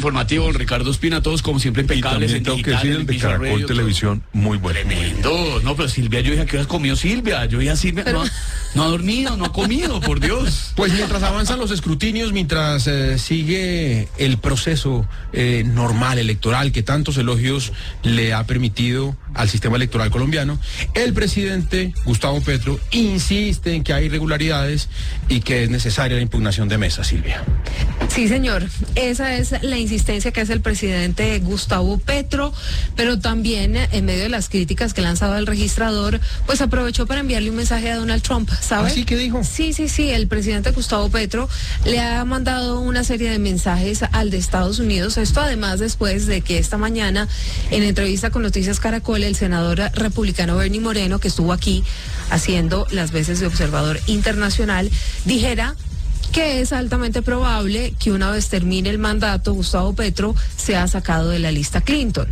informativo, Ricardo Espina, todos como siempre impecables. Y también tengo que decir el de Caracol Radio, Televisión, muy bueno. Tremendo. No, pero Silvia, yo dije, ¿a qué hora comió Silvia? Yo dije a Silvia, pero... no ha dormido, no ha comido, por Dios. Pues mientras avanzan los escrutinios, mientras sigue el proceso normal electoral que tantos elogios le ha permitido al sistema electoral colombiano, el presidente Gustavo Petro insiste en que hay irregularidades y que es necesaria la impugnación de mesa, Silvia. Sí, señor. Esa es la insistencia que hace el presidente Gustavo Petro, pero también en medio de las críticas que ha lanzado el registrador, pues aprovechó para enviarle un mensaje a Donald Trump, ¿sabe? ¿Así que dijo? Sí, el presidente Gustavo Petro le ha mandado una serie de mensajes al de Estados Unidos, esto además después de que esta mañana, en entrevista con Noticias Caracol, el senador republicano Bernie Moreno, que estuvo aquí haciendo las veces de observador internacional, dijera que es altamente probable que una vez termine el mandato, Gustavo Petro sea sacado de la lista Clinton.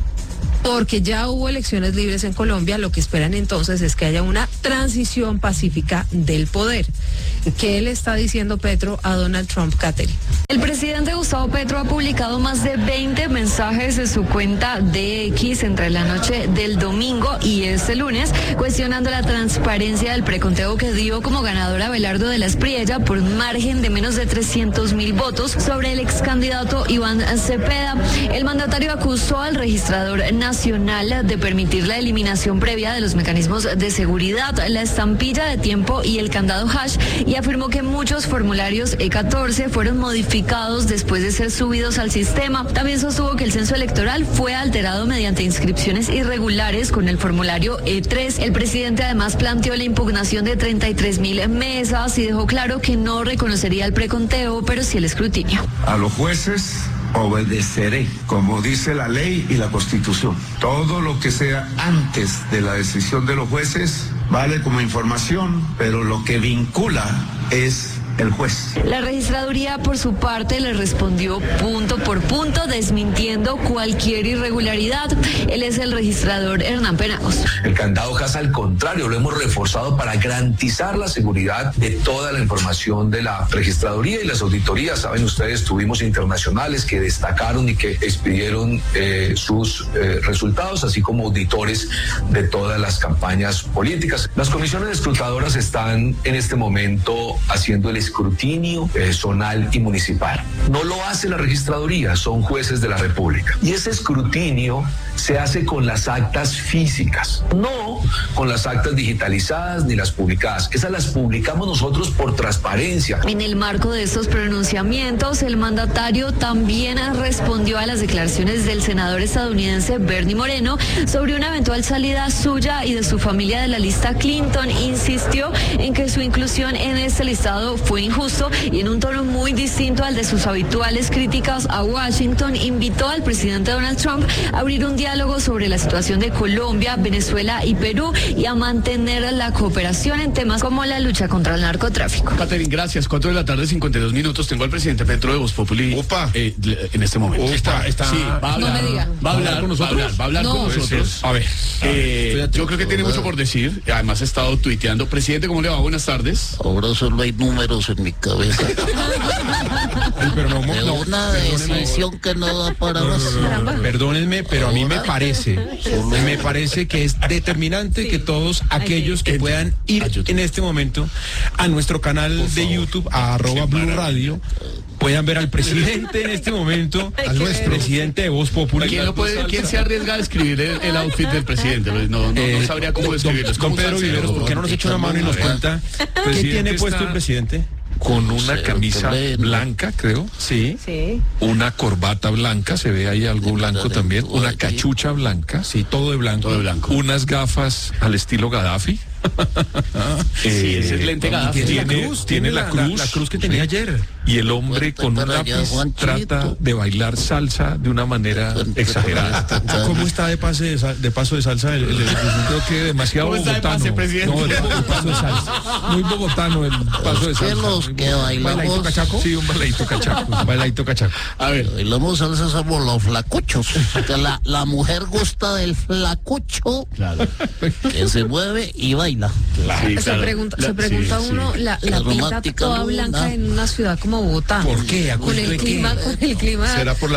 Porque ya hubo elecciones libres en Colombia, lo que esperan entonces es que haya una transición pacífica del poder. ¿Qué le está diciendo Petro a Donald Trump, Catherine? El presidente Gustavo Petro ha publicado más de 20 mensajes en su cuenta de X entre la noche del domingo y este lunes, cuestionando la transparencia del preconteo que dio como ganador a Abelardo de la Espriella por un margen de menos de 300.000 votos sobre el ex candidato Iván Cepeda. El mandatario acusó al registrador nacional de permitir la eliminación previa de los mecanismos de seguridad, la estampilla de tiempo y el candado hash, y afirmó que muchos formularios E14 fueron modificados después de ser subidos al sistema. También sostuvo que el censo electoral fue alterado mediante inscripciones irregulares con el formulario E3. El presidente además planteó la impugnación de 33.000 mesas y dejó claro que no reconocería el preconteo, pero sí el escrutinio. A los jueces obedeceré, como dice la ley y la Constitución. Todo lo que sea antes de la decisión de los jueces vale como información, pero lo que vincula es el juez. La registraduría, por su parte, le respondió punto por punto, desmintiendo cualquier irregularidad. Él es el registrador Hernán Penagos. El candado hash, al contrario, lo hemos reforzado para garantizar la seguridad de toda la información de la registraduría y las auditorías. Saben ustedes, tuvimos internacionales que destacaron y que expidieron sus resultados, así como auditores de todas las campañas políticas. Las comisiones escrutadoras están en este momento haciendo el escrutinio zonal y municipal. No lo hace la registraduría, son jueces de la República. Y ese escrutinio se hace con las actas físicas, no con las actas digitalizadas ni las publicadas. Esas las publicamos nosotros por transparencia. En el marco de estos pronunciamientos, el mandatario también respondió a las declaraciones del senador estadounidense Bernie Moreno sobre una eventual salida suya y de su familia de la lista Clinton. Insistió en que su inclusión en este listado fue injusto y en un tono muy distinto al de sus habituales críticas a Washington, invitó al presidente Donald Trump a abrir un diálogo sobre la situación de Colombia, Venezuela y Perú y a mantener la cooperación en temas como la lucha contra el narcotráfico. Catherine, gracias. 4 de la tarde, 52 minutos. Tengo al presidente Petro de Voz Populi. Opa. En este momento. Está. Sí, va a hablar. No me diga. Va a hablar con nosotros. Va a hablar No. con nosotros. A ver. Yo creo que tiene mucho por decir. Además, ha estado tuiteando. Presidente, ¿cómo le va? Buenas tardes. Ahora solo hay números en mi cabeza. Pero no, De una decisión que no da para más. Perdónenme, pero a mí me parece que es determinante que todos aquellos que puedan ir en este momento a nuestro canal de YouTube, a @Blue Radio, puedan ver al presidente en este momento, al nuestro presidente de Voz Populi. ¿Quién se arriesga a describir el outfit del presidente? No sabría cómo describirlo. Don Pedro Viveros, ¿por qué no nos echa una mano y nos cuenta qué tiene puesto el presidente? Con una camisa blanca, creo. Sí. Una corbata blanca, se ve ahí algo blanco también. Una cachucha blanca. Sí, todo de blanco. Todo de blanco. Unas gafas al estilo Gaddafi. Sí, ese es lente Gaddafi. Tiene la cruz que tenía ayer. Y el hombre con un lápiz trata de bailar salsa de una manera exagerada. ¿Cómo está de paso de salsa? Creo que demasiado ¿Cómo está de bogotano. pase, presidente? No, el paso de salsa. Muy bogotano el paso de Que salsa. los que bailamos, cachaco? Sí, un bailadito cachaco. Un bailadito cachaco. A ver. bailamos salsa somos los flacuchos. Que la mujer gusta del flacucho, Claro. que se mueve y baila. Sí, Se claro. pregunta Sí, uno, sí. la La pinta romántica toda luna. blanca en una ciudad como Bogotá. ¿Por qué? ¿A Con cuento el de qué? clima, ¿Será por la